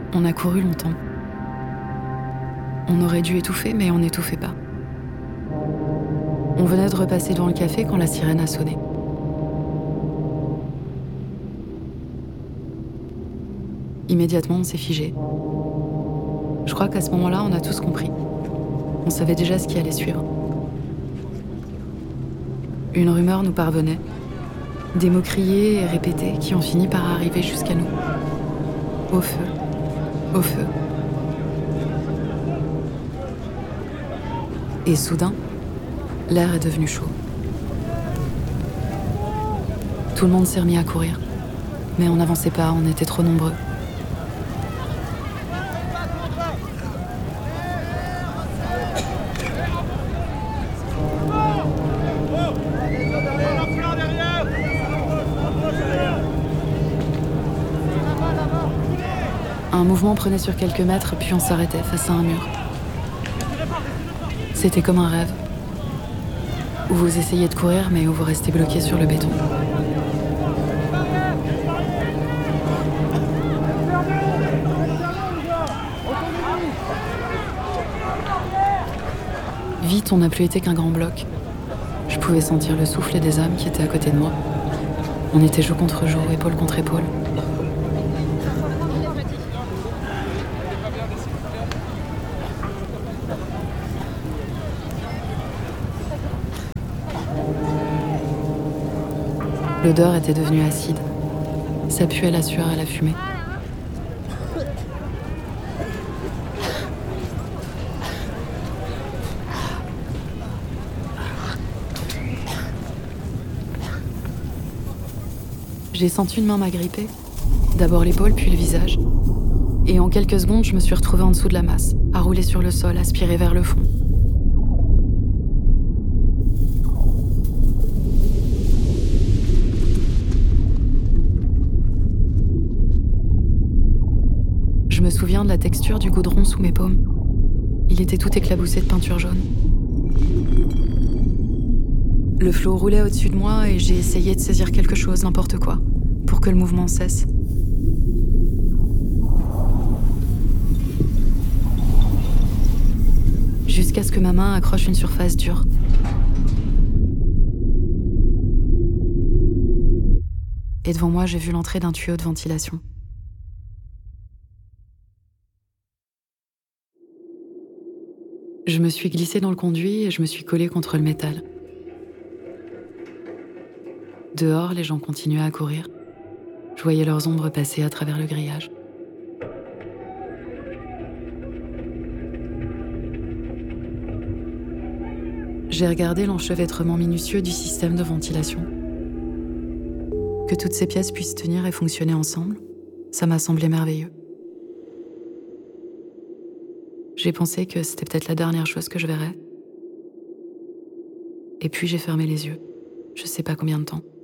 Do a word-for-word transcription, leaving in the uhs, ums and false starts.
On a couru longtemps. On aurait dû étouffer, mais on n'étouffait pas. On venait de repasser devant le café quand la sirène a sonné. Immédiatement, on s'est figé. Je crois qu'à ce moment-là, on a tous compris. On savait déjà ce qui allait suivre. Une rumeur nous parvenait. Des mots criés et répétés qui ont fini par arriver jusqu'à nous. Au feu. Au feu. Et soudain, l'air est devenu chaud. Tout le monde s'est remis à courir. Mais on n'avançait pas, on était trop nombreux. Un mouvement prenait sur quelques mètres, puis on s'arrêtait face à un mur. C'était comme un rêve, où vous essayez de courir, mais où vous restez bloqué sur le béton. Vite, on n'a plus été qu'un grand bloc. Je pouvais sentir le souffle des âmes qui étaient à côté de moi. On était joue contre joue, épaule contre épaule. L'odeur était devenue acide. Ça puait la sueur et la fumée. J'ai senti une main m'agripper, d'abord l'épaule puis le visage. Et en quelques secondes, je me suis retrouvée en dessous de la masse, à rouler sur le sol, aspirée vers le fond. Je me souviens de la texture du goudron sous mes paumes. Il était tout éclaboussé de peinture jaune. Le flot roulait au-dessus de moi et j'ai essayé de saisir quelque chose, n'importe quoi, pour que le mouvement cesse. Jusqu'à ce que ma main accroche une surface dure. Et devant moi, j'ai vu l'entrée d'un tuyau de ventilation. Je me suis glissée dans le conduit et je me suis collée contre le métal. Dehors, les gens continuaient à courir. Je voyais leurs ombres passer à travers le grillage. J'ai regardé l'enchevêtrement minutieux du système de ventilation. Que toutes ces pièces puissent tenir et fonctionner ensemble, ça m'a semblé merveilleux. J'ai pensé que c'était peut-être la dernière chose que je verrais. Et puis j'ai fermé les yeux. Je sais pas combien de temps.